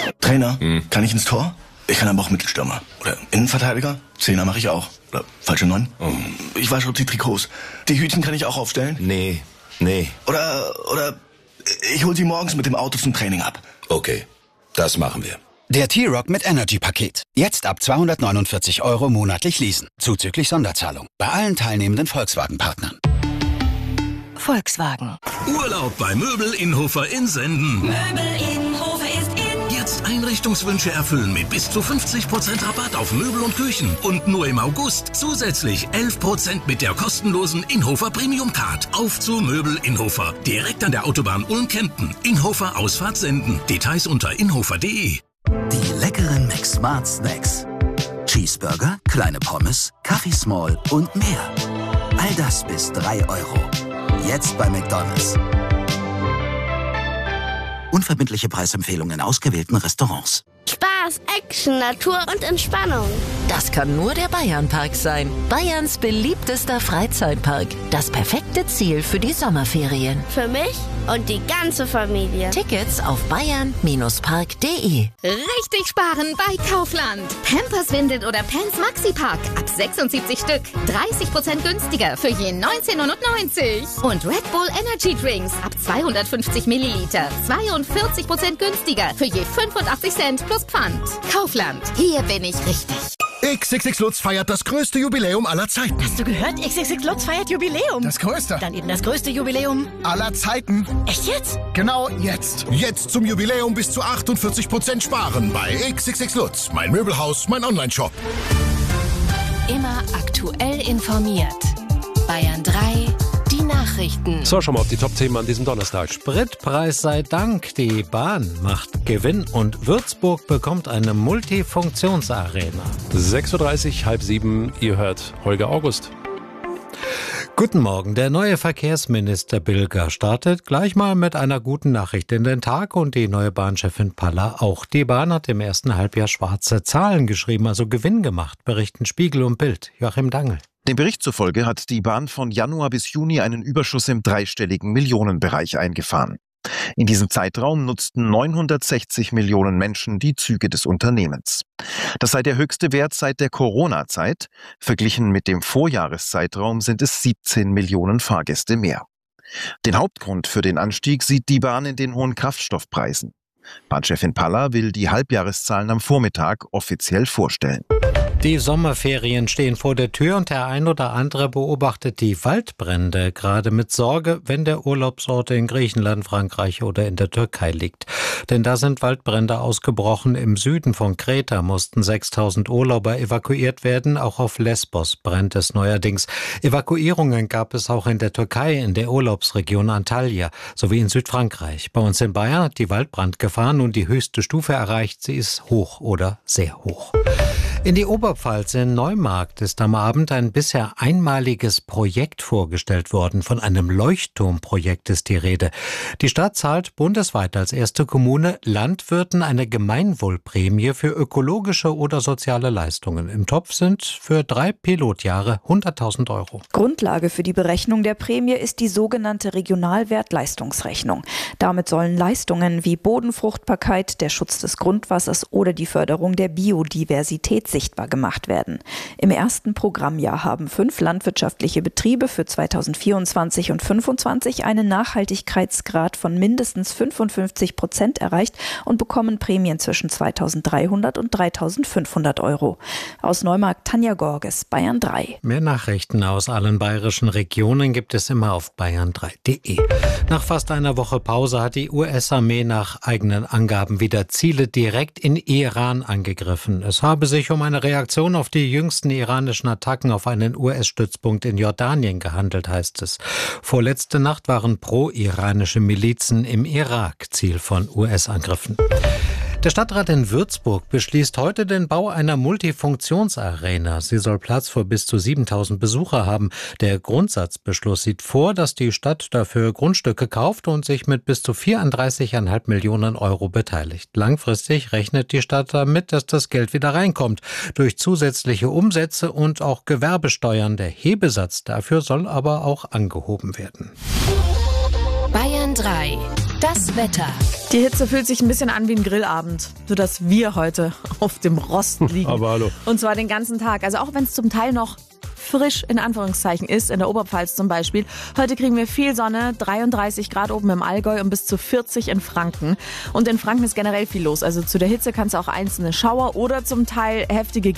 Trainer, kann ich ins Tor? Ich kann aber auch Mittelstürmer. Oder Innenverteidiger? Zehner mache ich auch. Oder falsche 9? Ich wasche die Trikots. Die Hütchen kann ich auch aufstellen? Nee. Oder ich hol sie morgens mit dem Auto zum Training ab. Okay, das machen wir. Der T-Rock mit Energy-Paket. Jetzt ab 249 € monatlich leasen. Zuzüglich Sonderzahlung. Bei allen teilnehmenden Volkswagen-Partnern. Volkswagen. Urlaub bei Möbel Inhofer in Senden. Möbel Inhofer ist in. Jetzt Einrichtungswünsche erfüllen mit bis zu 50% Rabatt auf Möbel und Küchen. Und nur im August zusätzlich 11% mit der kostenlosen Inhofer Premium Card. Auf zu Möbel Inhofer. Direkt an der Autobahn Ulm-Kempten. Inhofer Ausfahrt Senden. Details unter inhofer.de. Die leckeren McSmart Snacks. Cheeseburger, kleine Pommes, Kaffee Small und mehr. All das bis 3 €. Jetzt bei McDonald's. Unverbindliche Preisempfehlungen in ausgewählten Restaurants. Spaß, Action, Natur und Entspannung. Das kann nur der Bayernpark sein. Bayerns beliebtester Freizeitpark. Das perfekte Ziel für die Sommerferien. Für mich und die ganze Familie. Tickets auf bayern-park.de. Richtig sparen bei Kaufland. Pampers Windeln oder Pants Maxi-Pack ab 76 Stück. 30% günstiger für je 19,99 €. Und Red Bull Energy Drinks ab 250 Milliliter. 42% günstiger für je 85 Cent plus Pfand. Kaufland. Hier bin ich richtig. XXX Lutz feiert das größte Jubiläum aller Zeiten. Hast du gehört? XXX Lutz feiert Jubiläum. Das größte. Dann eben das größte Jubiläum aller Zeiten. Echt jetzt? Genau jetzt. Jetzt zum Jubiläum bis zu 48% sparen bei XXX Lutz. Mein Möbelhaus, mein Onlineshop. Immer aktuell informiert. Bayern 3, die Nachrichten. So, schon mal auf die Top-Themen an diesem Donnerstag. Spritpreis sei Dank, die Bahn macht Gewinn und Würzburg bekommt eine Multifunktionsarena. 6:30 Uhr, 6:30, ihr hört Holger August. Guten Morgen. Der neue Verkehrsminister Bilger startet gleich mal mit einer guten Nachricht in den Tag und die neue Bahnchefin Paller auch. Die Bahn hat im ersten Halbjahr schwarze Zahlen geschrieben, also Gewinn gemacht, berichten Spiegel und Bild. Joachim Dangl. Dem Bericht zufolge hat die Bahn von Januar bis Juni einen Überschuss im dreistelligen Millionenbereich eingefahren. In diesem Zeitraum nutzten 960 Millionen Menschen die Züge des Unternehmens. Das sei der höchste Wert seit der Corona-Zeit. Verglichen mit dem Vorjahreszeitraum sind es 17 Millionen Fahrgäste mehr. Den Hauptgrund für den Anstieg sieht die Bahn in den hohen Kraftstoffpreisen. Bahnchefin Paller will die Halbjahreszahlen am Vormittag offiziell vorstellen. Die Sommerferien stehen vor der Tür und der ein oder andere beobachtet die Waldbrände gerade mit Sorge, wenn der Urlaubsort in Griechenland, Frankreich oder in der Türkei liegt. Denn da sind Waldbrände ausgebrochen. Im Süden von Kreta mussten 6.000 Urlauber evakuiert werden. Auch auf Lesbos brennt es neuerdings. Evakuierungen gab es auch in der Türkei, in der Urlaubsregion Antalya sowie in Südfrankreich. Bei uns in Bayern hat die Waldbrandgefahr nun die höchste Stufe erreicht. Sie ist hoch oder sehr hoch. In die Oberpfalz in Neumarkt ist am Abend ein bisher einmaliges Projekt vorgestellt worden. Von einem Leuchtturmprojekt ist die Rede. Die Stadt zahlt bundesweit als erste Kommune Landwirten eine Gemeinwohlprämie für ökologische oder soziale Leistungen. Im Topf sind für 3 Pilotjahre 100.000 €. Grundlage für die Berechnung der Prämie ist die sogenannte Regionalwertleistungsrechnung. Damit sollen Leistungen wie Bodenfruchtbarkeit, der Schutz des Grundwassers oder die Förderung der Biodiversität sichtbar gemacht werden. Im ersten Programmjahr haben 5 landwirtschaftliche Betriebe für 2024 und 2025 einen Nachhaltigkeitsgrad von mindestens 55% erreicht und bekommen Prämien zwischen 2.300 und 3.500 €. Aus Neumarkt Tanja Gorges, Bayern 3. Mehr Nachrichten aus allen bayerischen Regionen gibt es immer auf bayern3.de. Nach fast einer Woche Pause hat die US-Armee nach eigenen Angaben wieder Ziele direkt in Iran angegriffen. Es habe sich um eine Reaktion auf die jüngsten iranischen Attacken auf einen US-Stützpunkt in Jordanien gehandelt, heißt es. Vorletzte Nacht waren pro-iranische Milizen im Irak Ziel von US-Angriffen. Der Stadtrat in Würzburg beschließt heute den Bau einer Multifunktionsarena. Sie soll Platz für bis zu 7.000 Besucher haben. Der Grundsatzbeschluss sieht vor, dass die Stadt dafür Grundstücke kauft und sich mit bis zu 34,5 Millionen € beteiligt. Langfristig rechnet die Stadt damit, dass das Geld wieder reinkommt. Durch zusätzliche Umsätze und auch Gewerbesteuern. Der Hebesatz dafür soll aber auch angehoben werden. Bayern 3. Das Wetter. Die Hitze fühlt sich ein bisschen an wie ein Grillabend, sodass wir heute auf dem Rost liegen. Aber hallo. Und zwar den ganzen Tag. Also auch wenn es zum Teil noch frisch in Anführungszeichen ist, in der Oberpfalz zum Beispiel. Heute kriegen wir viel Sonne, 33 Grad oben im Allgäu und bis zu 40 in Franken. Und in Franken ist generell viel los. Also zu der Hitze kann es auch einzelne Schauer oder zum Teil heftige